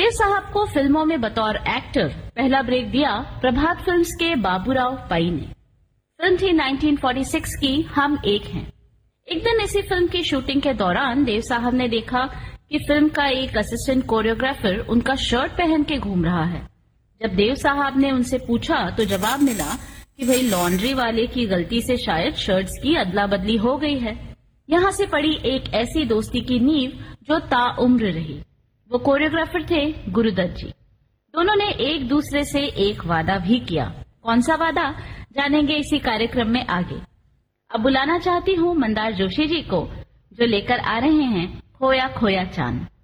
देव साहब को फिल्मों में बतौर एक्टर पहला ब्रेक दिया प्रभात फिल्म्स के बाबूराव पाई ने। फिल्म थी 1946 की हम एक हैं। एक दिन इसी फिल्म की शूटिंग के दौरान देव साहब ने देखा कि फिल्म का एक असिस्टेंट कोरियोग्राफर उनका शर्ट पहन के घूम रहा है। जब देव साहब ने उनसे पूछा तो जवाब मिला कि भाई लॉन्ड्री वाले की गलती से शायद शर्ट्स की अदला बदली हो गई है। यहाँ से पड़ी एक ऐसी दोस्ती की नींव जो ताउम्र रही। वो कोरियोग्राफर थे गुरुदत्त जी। दोनों ने एक दूसरे से एक वादा भी किया। कौन सा वादा, जानेंगे इसी कार्यक्रम में आगे। अब बुलाना चाहती हूँ मंदार जोशी जी को, जो लेकर आ रहे हैं खोया खोया चांद।